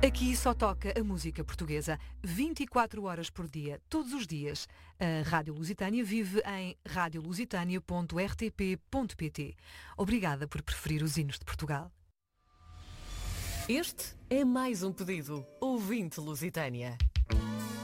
Aqui só toca a música portuguesa 24 horas por dia, todos os dias. A Rádio Lusitânia vive em radiolusitania.rtp.pt. Obrigada por preferir os hinos de Portugal. Este é mais um pedido. Ouvinte Lusitânia.